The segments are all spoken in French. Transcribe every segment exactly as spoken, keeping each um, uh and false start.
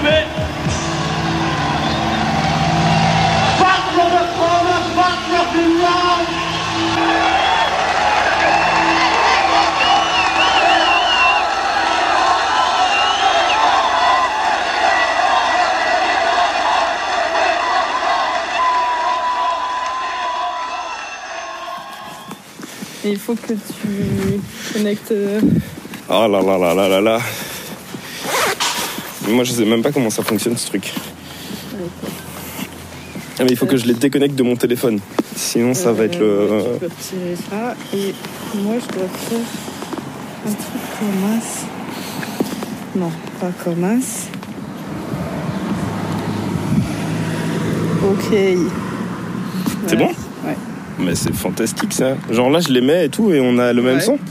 arrivé. Back of the corner, back of the round. Et il faut que tu connectes. Oh là là là là là là. Moi je sais même pas comment ça fonctionne ce truc. Ah mais il faut que je les déconnecte de mon téléphone. Sinon ça euh, va être le... Tu peux retirer ça et moi je dois faire un truc comme as. Non, pas comme as. Ok. C'est ouais. bon ? Ouais. Mais c'est fantastique ça. Genre là je les mets et tout et on a le même ouais. son.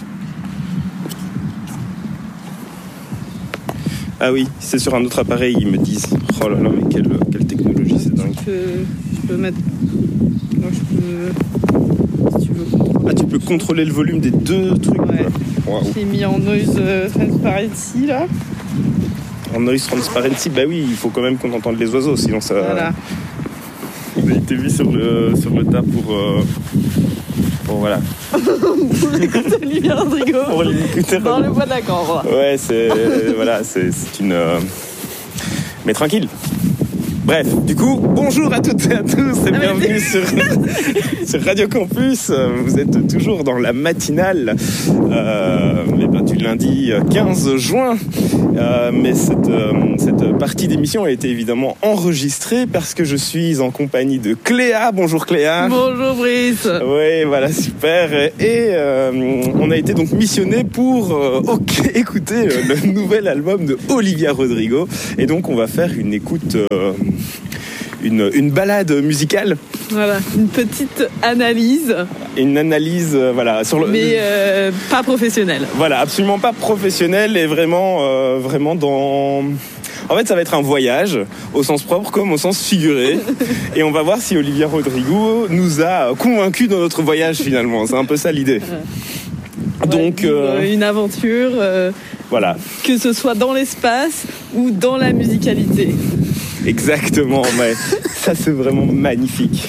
Ah oui, c'est sur un autre appareil, ils me disent. Oh là là, mais quelle, quelle technologie, c'est dingue. Tu peux, tu peux mettre... Moi je peux... Si tu veux contrôler... Ah tu peux contrôler le volume des deux trucs. Ouais. Wow. J'ai mis en noise euh, transparency là. En noise transparency, bah oui, il faut quand même qu'on entende les oiseaux, sinon ça... Voilà. On a été mis sur le, sur le tas pour... Euh, pour voilà. Pour l'écouter Olivier Rodrigo. Pour l'écouter dans le bois de la Cambre. Ouais, c'est... voilà, c'est, c'est une... Euh... Mais tranquille. Bref, du coup, bonjour à toutes et à tous et ah bienvenue sur, sur Radio Campus. Vous êtes toujours dans la matinale euh, mais ben, du lundi quinze juin. Euh, mais cette, euh, cette partie d'émission a été évidemment enregistrée parce que je suis en compagnie de Cléa. Bonjour Cléa. Bonjour Brice. Oui, voilà, super. Et euh, on a été donc missionné pour euh, okay, écouter euh, le nouvel album de Olivia Rodrigo. Et donc on va faire une écoute... Euh, Une, une balade musicale. Voilà, une petite analyse. Une analyse, euh, voilà. Sur le, mais euh, pas professionnelle. Voilà, absolument pas professionnelle et vraiment, euh, vraiment dans... En fait, ça va être un voyage, au sens propre comme au sens figuré. Et on va voir si Olivia Rodrigo nous a convaincus dans notre voyage, finalement. C'est un peu ça l'idée. Ouais, donc euh... une aventure. Euh, voilà. Que ce soit dans l'espace ou dans la musicalité. Exactement, mais ça c'est vraiment magnifique.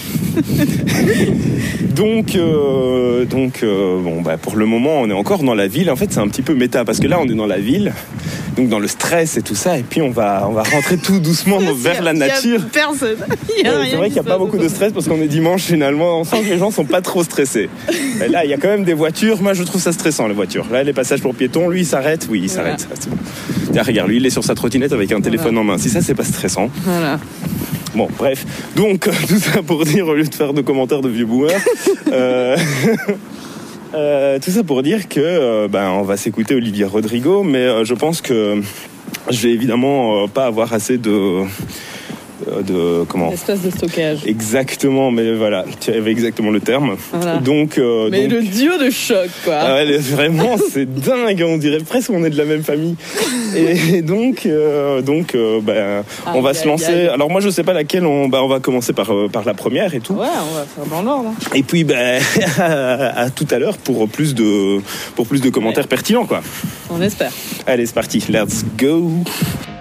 donc, euh, donc euh, bon, bah, pour le moment, on est encore dans la ville. En fait, c'est un petit peu méta parce que là, on est dans la ville, donc dans le stress et tout ça, et puis on va, on va rentrer tout doucement vers la nature. Il y a personne. Il y a ouais, rien c'est vrai qu'il n'y a pas beaucoup de stress parce qu'on est dimanche finalement. On sent que les gens sont pas trop stressés. Et là, il y a quand même des voitures. Moi, je trouve ça stressant les voitures. Là, les passages pour piétons, lui, il s'arrête. Oui, il voilà. s'arrête. C'est bon. Tiens, regarde, lui, il est sur sa trottinette avec un téléphone voilà. en main. Si ça, c'est pas stressant. Voilà. Bon, bref. Donc, tout ça pour dire, au lieu de faire de commentaires de vieux boomers, euh, euh, tout ça pour dire que, euh, ben, on va s'écouter Olivia Rodrigo, mais euh, je pense que je vais évidemment euh, pas avoir assez de... de comment l'espace de stockage. Exactement, mais voilà, tu avais exactement le terme. Voilà. Donc, euh, mais donc... le duo de choc, quoi. Ah ouais, vraiment, c'est dingue. On dirait presque qu'on est de la même famille. Et donc, euh, donc, euh, ben, ah, on va y se lancer. Y a... Alors moi, je sais pas laquelle. On, bah, on va commencer par euh, par la première et tout. Ouais, on va faire dans l'ordre. Et puis, ben, à, à tout à l'heure pour plus de pour plus de commentaires ouais. pertinents, quoi. On espère. Allez, c'est parti. Let's go.